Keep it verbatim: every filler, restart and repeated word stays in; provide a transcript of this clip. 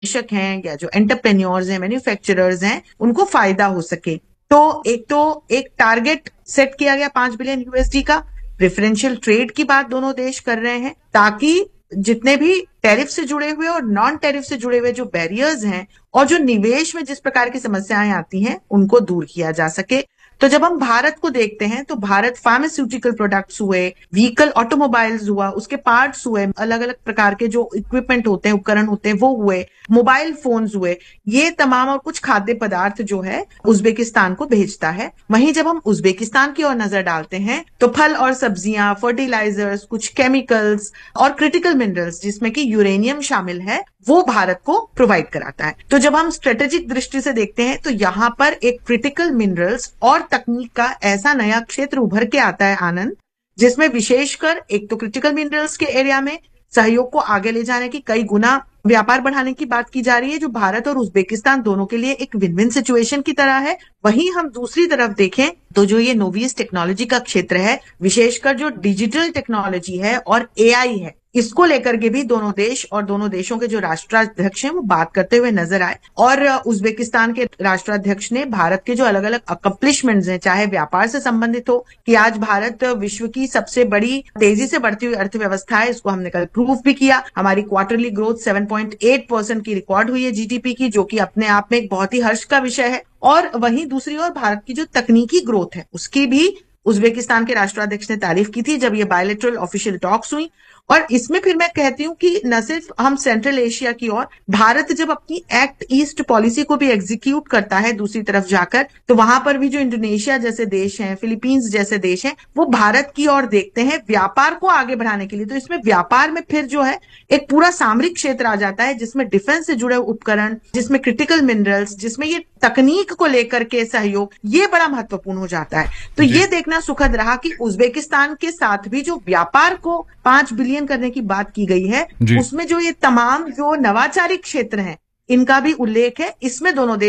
निवेशक हैं या जो एंटरप्रेन्योर्स हैं, मैन्युफैक्चरर्स हैं, उनको फायदा हो सके। तो एक तो एक टारगेट सेट किया गया पांच बिलियन यूएसडी का। प्रेफरेंशियल ट्रेड की बात दोनों देश कर रहे हैं ताकि जितने भी टैरिफ से जुड़े हुए और नॉन टैरिफ से जुड़े हुए जो बैरियर्स हैं और जो निवेश में जिस प्रकार की समस्याएं आती हैं उनको दूर किया जा सके। तो जब हम भारत को देखते हैं तो भारत फार्मास्यूटिकल प्रोडक्ट्स हुए, व्हीकल ऑटोमोबाइल्स हुआ, उसके पार्ट्स हुए, अलग अलग प्रकार के जो इक्विपमेंट होते हैं, उपकरण होते हैं, वो हुए, मोबाइल फोन्स हुए, ये तमाम और कुछ खाद्य पदार्थ जो है उज्बेकिस्तान को भेजता है। वहीं जब हम उज्बेकिस्तान की ओर नजर डालते हैं तो फल और सब्जियां, फर्टिलाइजर्स, कुछ केमिकल्स और क्रिटिकल मिनरल्स जिसमें कि यूरेनियम शामिल है, वो भारत को प्रोवाइड कराता है। तो जब हम स्ट्रेटेजिक दृष्टि से देखते हैं तो यहां पर एक क्रिटिकल मिनरल्स और तकनीक का ऐसा नया क्षेत्र उभर के आता है आनंद, जिसमें विशेषकर एक तो क्रिटिकल मिनरल्स के एरिया में सहयोग को आगे ले जाने की, कई गुना व्यापार बढ़ाने की बात की जा रही है, जो भारत और उज्बेकिस्तान दोनों के लिए एक विन विन सिचुएशन की तरह है। वहीं हम दूसरी तरफ देखें तो जो ये नोवियस टेक्नोलॉजी का क्षेत्र है, विशेषकर जो डिजिटल टेक्नोलॉजी है और एआई है, इसको लेकर के भी दोनों देश और दोनों देशों के जो राष्ट्राध्यक्ष हैं वो बात करते हुए नजर आए। और उज्बेकिस्तान के राष्ट्राध्यक्ष ने भारत के जो अलग अलग अकम्पलिशमेंट्स हैं, चाहे व्यापार से संबंधित हो कि आज भारत विश्व की सबसे बड़ी तेजी से बढ़ती हुई अर्थव्यवस्था है, इसको हमने कल प्रूव भी किया। हमारी क्वार्टरली ग्रोथ सात पॉइंट आठ परसेंट की रिकॉर्ड हुई है जीडीपी की, जो कि अपने आप में एक बहुत ही हर्ष का विषय है। और वहीं दूसरी ओर भारत की जो तकनीकी ग्रोथ है उसकी भी उज्बेकिस्तान के राष्ट्राध्यक्ष ने तारीफ की थी जब ये बायलैटरल ऑफिशियल टॉक्स हुई। और इसमें फिर मैं कहती हूं कि न सिर्फ हम सेंट्रल एशिया की ओर, भारत जब अपनी एक्ट ईस्ट पॉलिसी को भी एग्जीक्यूट करता है दूसरी तरफ जाकर, तो वहां पर भी जो इंडोनेशिया जैसे देश हैं, फिलीपींस जैसे देश हैं, वो भारत की ओर देखते हैं व्यापार को आगे बढ़ाने के लिए। तो इसमें व्यापार में फिर जो है एक पूरा सामरिक क्षेत्र आ जाता है, जिसमें डिफेंस से जुड़े उपकरण, जिसमें क्रिटिकल मिनरल्स, जिसमें ये तकनीक को लेकर के सहयोग, ये बड़ा महत्वपूर्ण हो जाता है। तो जी ये देखना सुखद रहा कि उज्बेकिस्तान के साथ भी जो व्यापार को पांच बिलियन करने की बात की गई है, जी उसमें जो ये तमाम जो नवाचारी क्षेत्र हैं, इनका भी उल्लेख है। इसमें दोनों देश